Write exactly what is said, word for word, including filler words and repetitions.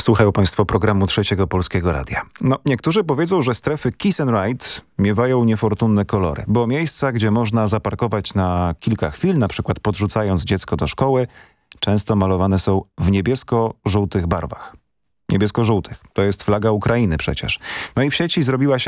Słuchają Państwo programu Trzeciego Polskiego Radia. No, niektórzy powiedzą, że strefy Kiss and Ride miewają niefortunne kolory, bo miejsca, gdzie można zaparkować na kilka chwil, na przykład podrzucając dziecko do szkoły, często malowane są w niebiesko-żółtych barwach. Niebiesko-żółtych. To jest flaga Ukrainy przecież. No i w sieci zrobiła się